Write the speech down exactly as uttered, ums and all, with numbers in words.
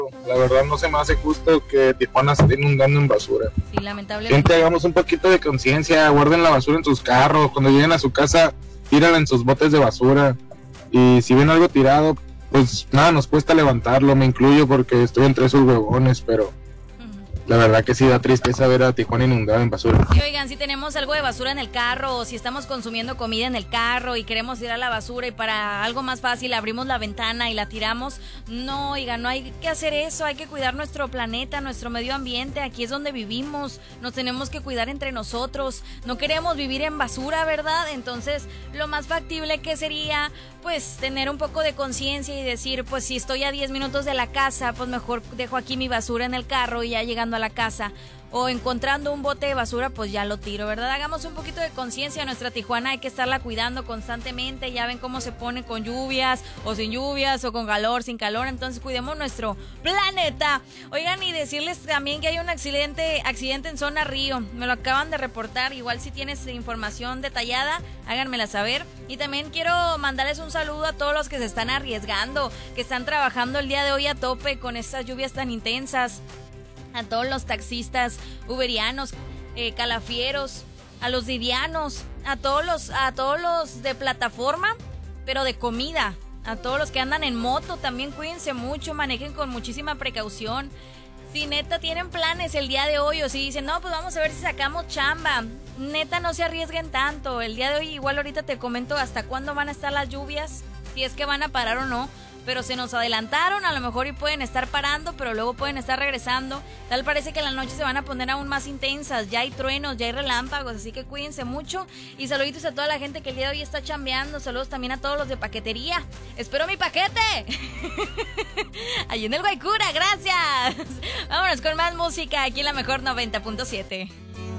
La verdad no se me hace justo que Tijuana se esté inundando en basura. Sí, lamentablemente. Gente, hagamos un poquito de conciencia, guarden la basura en sus carros, cuando lleguen a su casa, tírenla en sus botes de basura. Y si ven algo tirado, pues nada, nos cuesta levantarlo, me incluyo porque estoy entre esos huevones, pero la verdad que sí da tristeza ver a Tijuana inundada en basura. Y oigan, si tenemos algo de basura en el carro o si estamos consumiendo comida en el carro y queremos tirar la basura y para algo más fácil abrimos la ventana y la tiramos, no, oigan, no hay que hacer eso, hay que cuidar nuestro planeta, nuestro medio ambiente, aquí es donde vivimos, nos tenemos que cuidar entre nosotros, no queremos vivir en basura, ¿verdad? Entonces, lo más factible que sería, pues, tener un poco de conciencia y decir, pues, si estoy a diez minutos de la casa, pues mejor dejo aquí mi basura en el carro y ya llegando a la casa o encontrando un bote de basura, pues ya lo tiro, ¿verdad? Hagamos un poquito de conciencia. Nuestra Tijuana hay que estarla cuidando constantemente. Ya ven cómo se pone con lluvias o sin lluvias o con calor, sin calor. Entonces cuidemos nuestro planeta. Oigan, y decirles también que hay un accidente, accidente en zona Río. Me lo acaban de reportar. Igual si tienes información detallada, háganmela saber. Y también quiero mandarles un saludo a todos los que se están arriesgando, que están trabajando el día de hoy a tope con estas lluvias tan intensas. A todos los taxistas, uberianos, eh, calafieros, a los didianos, a todos los, a todos los de plataforma, pero de comida, a todos los que andan en moto, también cuídense mucho, manejen con muchísima precaución. Si neta tienen planes el día de hoy o si dicen, no, pues vamos a ver si sacamos chamba, neta no se arriesguen tanto. El día de hoy igual ahorita te comento hasta cuándo van a estar las lluvias, si es que van a parar o no. Pero se nos adelantaron, a lo mejor y pueden estar parando, pero luego pueden estar regresando. Tal parece que en la noche se van a poner aún más intensas, ya hay truenos, ya hay relámpagos, así que cuídense mucho. Y saluditos a toda la gente que el día de hoy está chambeando, saludos también a todos los de paquetería. ¡Espero mi paquete! Allí en el Guaycura, gracias. Vámonos con más música aquí en la mejor noventa punto siete.